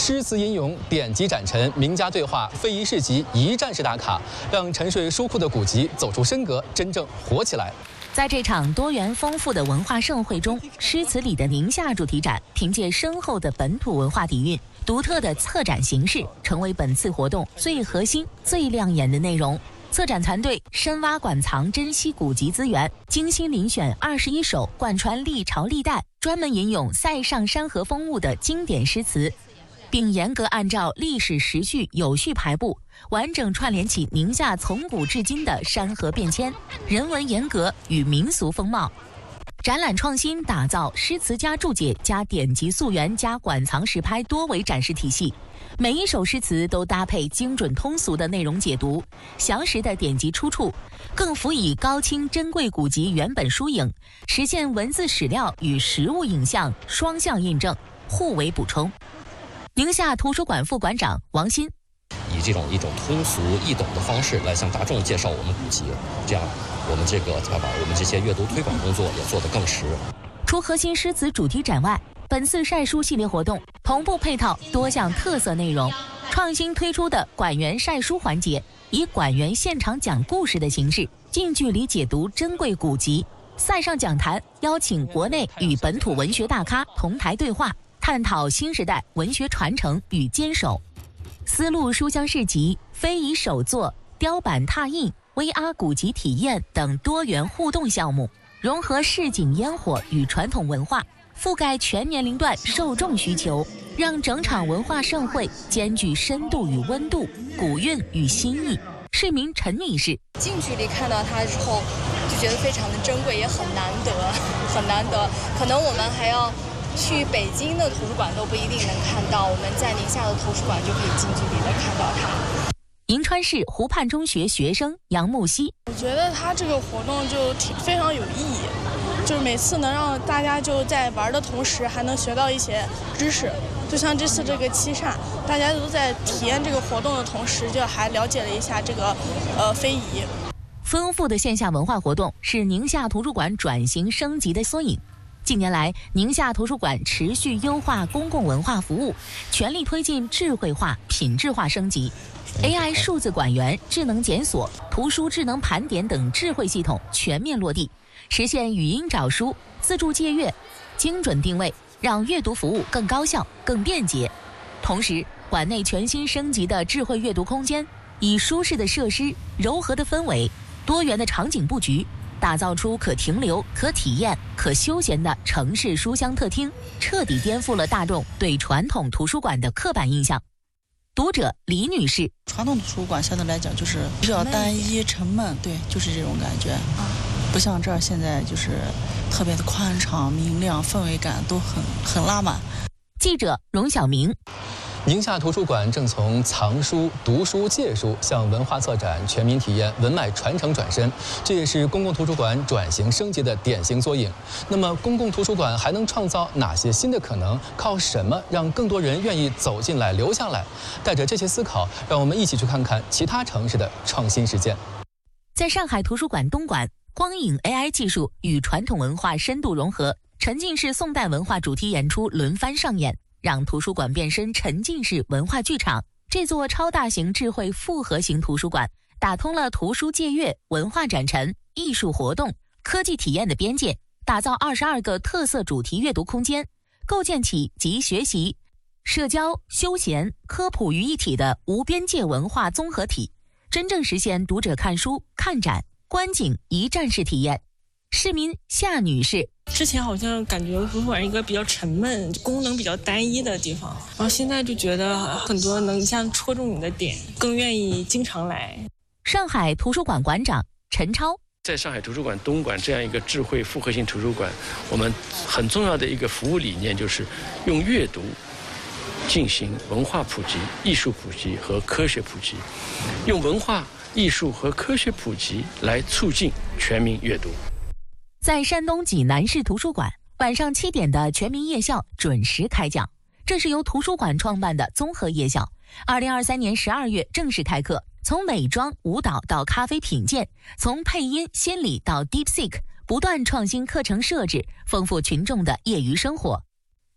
诗词吟咏、典籍展陈、名家对话、非遗市集一站式打卡，让沉睡书库的古籍走出深阁，真正火起来。 在这场多元丰富的文化盛会中，诗词里的宁夏主题展凭借深厚的本土文化底蕴、独特的策展形式，成为本次活动最核心、最亮眼的内容。策展团队深挖馆藏珍稀古籍资源，精心遴选21首贯穿历朝历代、专门吟咏塞上山河风物的经典诗词，并严格按照历史时序有序排布，完整串联起宁夏从古至今的山河变迁、人文沿革与民俗风貌。展览创新打造诗词加注解加典籍溯源加馆藏实拍多维展示体系，每一首诗词都搭配精准通俗的内容解读、详实的典籍出处，更辅以高清珍贵古籍原本书影，实现文字史料与实物影像双向印证，互为补充。宁夏图书馆副馆长王鑫， 以一种通俗易懂的方式来向大众介绍我们古籍，这样我们把我们这些阅读推广工作也做得更实。 除核心诗词主题展外，本次晒书系列活动同步配套多项特色内容，创新推出的馆员晒书环节，以馆员现场讲故事的形式，近距离解读珍贵古籍。塞上讲坛邀请国内与本土文学大咖同台对话，探讨新时代文学传承与坚守。丝路书香市集、非遗手作、雕版拓印、VR 古籍体验等多元互动项目，融合市井烟火与传统文化，覆盖全年龄段受众需求，让整场文化盛会兼具深度与温度、古韵与新意。市民陈女士， 近距离看到它之后，就觉得非常的珍贵，也很难得，很难得。可能我们还要去北京的图书馆都不一定能看到，我们在宁夏的图书馆就可以近距离的看到它。 银川市湖畔中学学生杨木希， 我觉得它这个活动就非常有意义，就是每次能让大家就在玩的同时还能学到一些知识，就像这次这个七煞，大家都在体验这个活动的同时，就还了解了一下这个非遗。 丰富的线下文化活动是宁夏图书馆转型升级的缩影。近年来，宁夏图书馆持续优化公共文化服务，全力推进智慧化、品质化升级。AI 数字馆员、智能检索、图书智能盘点等智慧系统全面落地，实现语音找书、自助借阅、精准定位，让阅读服务更高效、更便捷。同时，馆内全新升级的智慧阅读空间，以舒适的设施、柔和的氛围、多元的场景布局，打造出可停留、可体验、可休闲的城市书香特厅，彻底颠覆了大众对传统图书馆的刻板印象。读者李女士， 传统图书馆相对来讲就是比较单一沉闷，对，就是这种感觉，不像这儿现在就是特别的宽敞明亮，氛围感都很拉满。 记者荣晓明。 宁夏图书馆正从藏书、读书、借书向文化策展、全民体验、文脉传承转身，这也是公共图书馆转型升级的典型缩影。那么，公共图书馆还能创造哪些新的可能？靠什么让更多人愿意走进来、留下来？带着这些思考，让我们一起去看看其他城市的创新实践。 在上海图书馆东馆，光影 AI 技术与传统文化深度融合，沉浸式宋代文化主题演出轮番上演，让图书馆变身沉浸式文化剧场。这座超大型智慧复合型图书馆打通了图书借阅、文化展陈、艺术活动、科技体验的边界，打造22个特色主题阅读空间，构建起集学习、社交、休闲、科普于一体的无边界文化综合体，真正实现读者看书、看展、观景一站式体验。市民夏女士， 之前好像感觉图书馆是一个比较沉闷、功能比较单一的地方，然后现在就觉得很多能一下子戳中你的点，更愿意经常来。 上海图书馆馆长陈超， 在上海图书馆东馆这样一个智慧复合型图书馆，我们很重要的一个服务理念就是用阅读进行文化普及、艺术普及和科学普及，用文化、艺术和科学普及来促进全民阅读。 在山东济南市图书馆，晚上7点的全民夜校准时开讲。这是由图书馆创办的综合夜校，2023年12月正式开课。从美妆、舞蹈到咖啡品鉴，从配音、心理到 DeepSeek，不断创新课程设置，丰富群众的业余生活。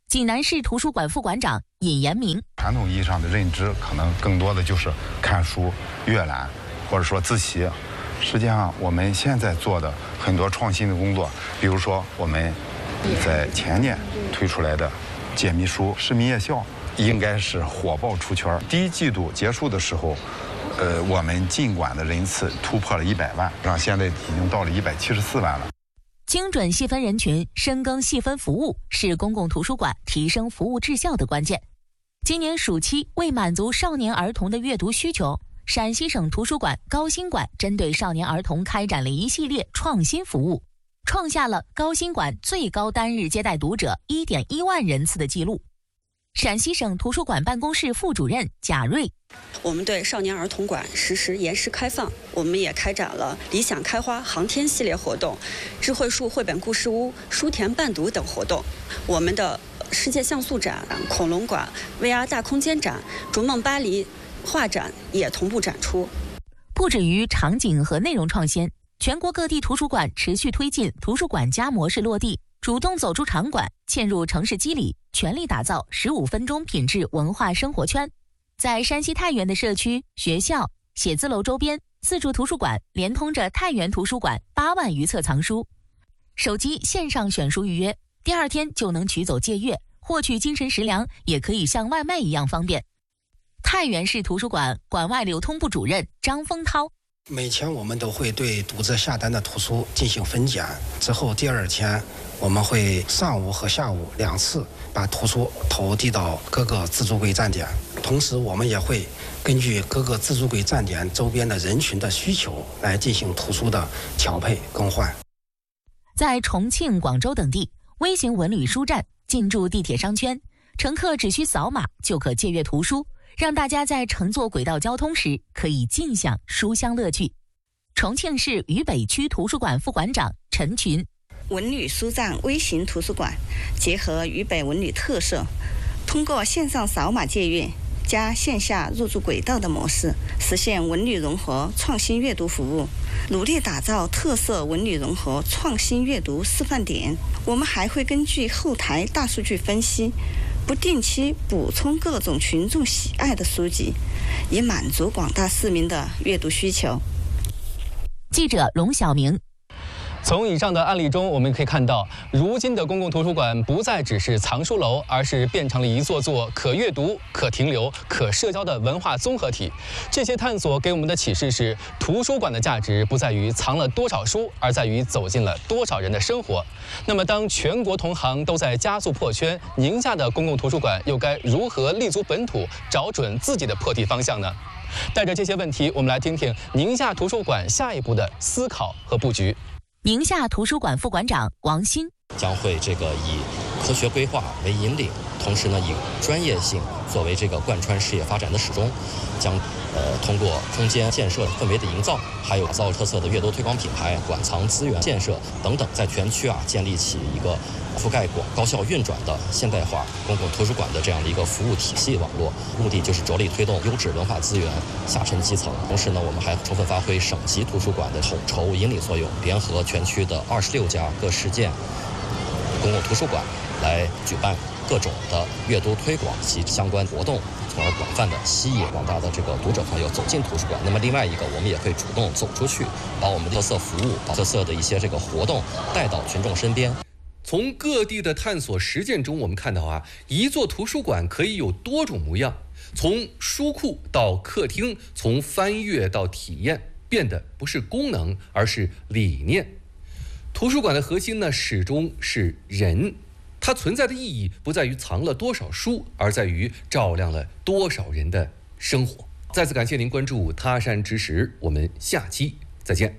济南市图书馆副馆长尹延明： 传统意义上的认知可能更多的就是看书、阅览，或者说自习。实际上，我们现在做的很多创新的工作，比如说我们在前年推出来的解密书市民夜校，应该是火爆出圈。第一季度结束的时候，我们进馆的人次突破了100万，然后现在已经到了174万了。 精准细分人群、深耕细分服务是公共图书馆提升服务质效的关键。今年暑期，为满足少年儿童的阅读需求，陕西省图书馆高新馆针对少年儿童开展了一系列创新服务，创下了高新馆最高单日接待读者1.1万人次的记录。陕西省图书馆办公室副主任贾瑞： 我们对少年儿童馆实施严实开放，我们也开展了理想开花航天系列活动、智慧树绘本故事屋、书田伴读等活动。我们的世界像素展、恐龙馆、VR 大空间展、逐梦巴黎画展也同步展出。 不止于场景和内容创新，全国各地图书馆持续推进图书馆+模式落地，主动走出场馆，嵌入城市机理，全力打造15分钟品质文化生活圈。在山西太原的社区、学校、写字楼周边，4处图书馆连通着太原图书馆8万余册藏书。手机线上选书预约，第2天就能取走借阅，获取精神食粮也可以像外卖一样方便。太原市图书馆馆外流通部主任张峰涛： 每天我们都会对读者下单的图书进行分拣，之后第2天我们会上午和下午2次把图书投递到各个自助柜站点，同时我们也会根据各个自助柜站点周边的人群的需求来进行图书的调配更换。 在重庆、广州等地，微型文旅书站进驻地铁商圈，乘客只需扫码就可借阅图书，让大家在乘坐轨道交通时可以尽享书香乐趣。重庆市渝北区图书馆副馆长陈群： 文旅书站微型图书馆结合渝北文旅特色，通过线上扫码借阅加线下入驻轨道的模式，实现文旅融合创新阅读服务，努力打造特色文旅融合创新阅读示范点。我们还会根据后台大数据分析，不定期补充各种群众喜爱的书籍，以满足广大市民的阅读需求。 记者龙晓明。 从以上的案例中，我们可以看到，如今的公共图书馆不再只是藏书楼，而是变成了一座座可阅读、可停留、可社交的文化综合体。这些探索给我们的启示是，图书馆的价值不在于藏了多少书，而在于走进了多少人的生活。那么，当全国同行都在加速破圈，宁夏的公共图书馆又该如何立足本土，找准自己的破题方向呢？带着这些问题，我们来听听宁夏图书馆下一步的思考和布局。 宁夏图书馆副馆长王鑫将会以科学规划为引领，同时呢以专业性作为贯穿事业发展的始终，将通过空间建设氛围的营造，还有打造特色的阅读推广品牌、馆藏资源建设等等，在全区建立起一个覆盖广、高效运转的现代化公共图书馆的这样的一个服务体系网络，目的就是着力推动优质文化资源下沉基层。同时呢，我们还充分发挥省级图书馆的统筹引领作用，联合全区的26家各市县公共图书馆来举办各种的阅读推广及相关活动，从而广泛的吸引广大的读者朋友走进图书馆。那么另外一个，我们也会主动走出去，把我们的特色服务、把特色的一些活动带到群众身边。 从各地的探索实践中，我们看到一座图书馆可以有多种模样，从书库到客厅，从翻阅到体验，变的不是功能，而是理念。图书馆的核心呢，始终是人，它存在的意义不在于藏了多少书，而在于照亮了多少人的生活。再次感谢您关注他山之石，我们下期再见。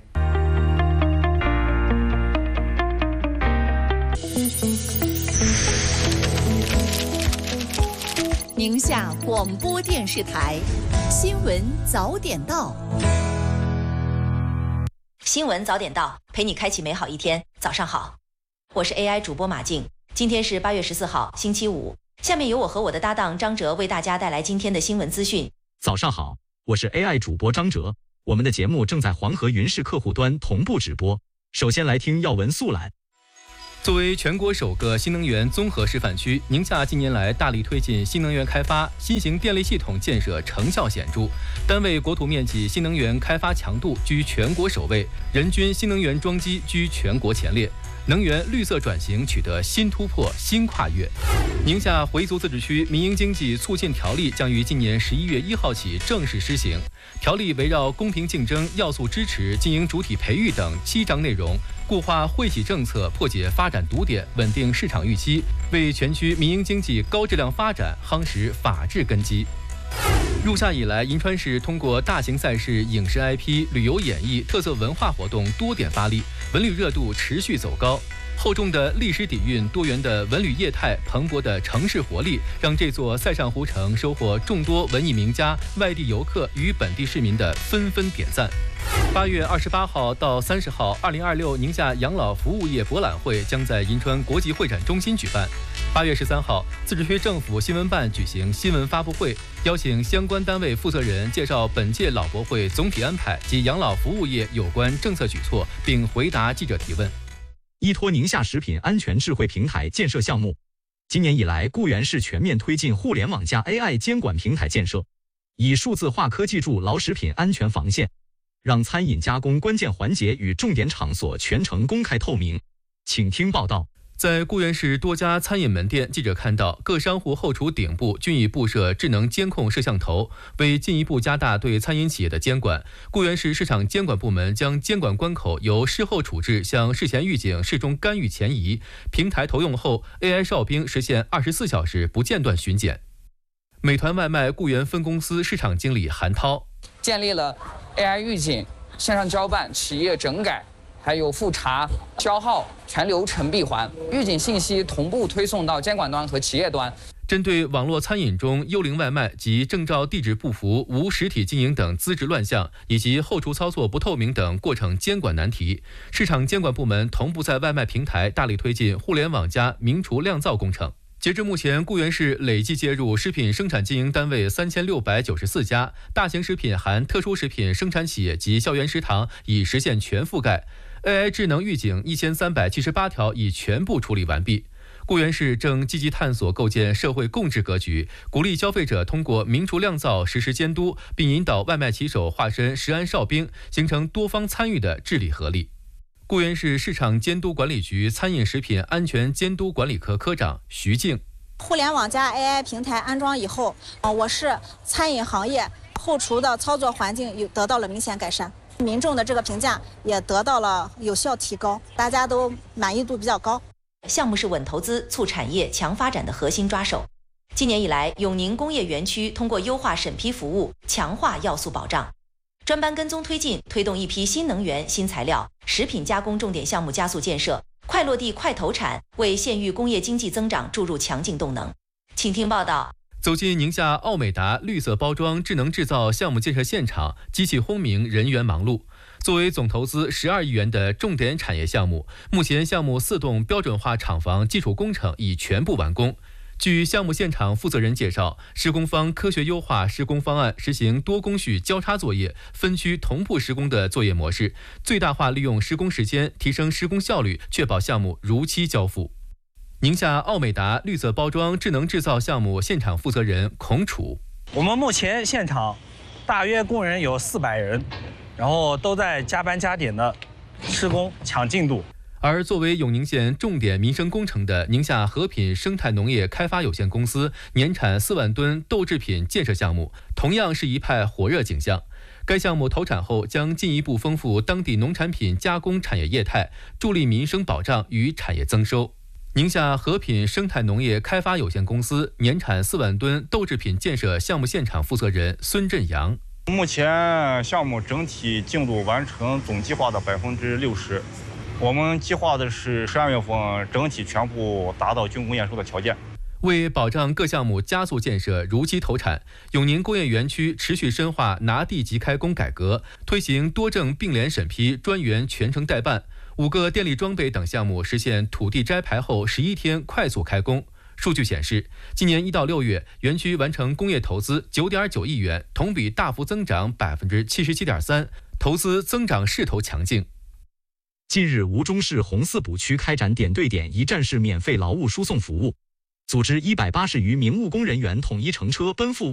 宁夏广播电视台新闻早点到。 新闻早点到，陪你开启美好一天。早上好，我是 AI 主播马静。今天是8月14号，星期五。下面由我和我的搭档张哲为大家带来今天的新闻资讯。 早上好，我是 AI 主播张哲。我们的节目正在黄河云视客户端同步直播。首先来听要闻速览。 作为全国首个新能源综合示范区，宁夏近年来大力推进新能源开发，新型电力系统建设成效显著，单位国土面积新能源开发强度居全国首位，人均新能源装机居全国前列。能源绿色转型取得新突破、新跨越。宁夏回族自治区民营经济促进条例将于今年11月1号起正式施行。条例围绕公平竞争、要素支持、经营主体培育等7章内容，固化惠企政策，破解发展堵点，稳定市场预期，为全区民营经济高质量发展夯实法治根基。入夏以来，银川市通过大型赛事、影视 IP、旅游演艺、特色文化活动多点发力，文旅热度持续走高。厚重的历史底蕴、多元的文旅业态、蓬勃的城市活力，让这座塞上湖城收获众多文艺名家、外地游客与本地市民的纷纷点赞。8月28号到30号，2026宁夏养老服务业博览会将在银川国际会展中心举办。8月13号，自治区政府新闻办举行新闻发布会，邀请相关单位负责人介绍本届老博会总体安排及养老服务业有关政策举措，并回答记者提问。 依托宁夏食品安全智慧平台建设项目，今年以来，固原市全面推进互联网加 AI 监管平台建设，以数字化科技筑牢食品安全防线，让餐饮加工关键环节与重点场所全程公开透明。请听报道。 在固原市多家餐饮门店，记者看到各商户后厨顶部均已布设智能监控摄像头，为进一步加大对餐饮企业的监管，固原市市场监管部门将监管关口由事后处置向事前预警、事中干预前移。平台投用后 ，AI 哨兵实现24小时不间断巡检。美团外卖固原分公司市场经理韩涛建立了 AI 预警、线上交办、企业整改，还有复查、消耗全流程闭环，预警信息同步推送到监管端和企业端。 针对网络餐饮中幽灵外卖及证照地址不符、无实体经营等资质乱象，以及后厨操作不透明等过程监管难题，市场监管部门同步在外卖平台大力推进互联网加明厨亮灶工程。截至目前，固原市累计接入食品生产经营单位3694家，大型食品含特殊食品生产企业及校园食堂已实现全覆盖。AI 智能预警1378条已全部处理完毕。固原市正积极探索构建社会共治格局，鼓励消费者通过明厨亮灶实施监督，并引导外卖骑手化身食安哨兵，形成多方参与的治理合力。固原市市场监督管理局餐饮食品安全监督管理科科长徐静： 互联网加 AI 平台安装以后，我市餐饮行业后厨的操作环境得到了明显改善，民众的这个评价也得到了有效提高，大家都满意度比较高。 项目是稳投资、促产业、强发展的核心抓手。今年以来，永宁工业园区通过优化审批服务，强化要素保障，专班跟踪推进，推动一批新能源、新材料、食品加工重点项目加速建设，快落地、快投产，为县域工业经济增长注入强劲动能。请听报道。走进宁夏奥美达绿色包装智能制造项目建设现场，机器轰鸣，人员忙碌。作为总投资12亿元的重点产业项目，目前项目4栋标准化厂房基础工程已全部完工。据项目现场负责人介绍，施工方科学优化施工方案，实行多工序交叉作业、分区同步施工的作业模式，最大化利用施工时间，提升施工效率，确保项目如期交付。宁夏奥美达绿色包装智能制造项目现场负责人孔楚： 我们目前现场大约工人有400人，然后都在加班加点的施工抢进度。 而作为永宁县重点民生工程的宁夏和品生态农业开发有限公司年产4万吨豆制品建设项目，同样是一派火热景象。该项目投产后将进一步丰富当地农产品加工产业业态，助力民生保障与产业增收。宁夏和品生态农业开发有限公司年产4万吨豆制品建设项目现场负责人孙振阳： 目前项目整体进度完成总计划的60%，我们计划的是12月份整体全部达到竣工验收的条件。 为保障各项目加速建设、如期投产，永宁工业园区持续深化拿地即开工改革，推行多证并联审批、专员全程代办。5个电力装备等项目实现土地摘牌后11天快速开工。数据显示，今年1到6月，园区完成工业投资9.9亿元，同比大幅增长77.3%，投资增长势头强劲。 近日，吴中市红四补区开展点对点一站式免费劳务输送服务，组织180余名务工人员统一乘车奔赴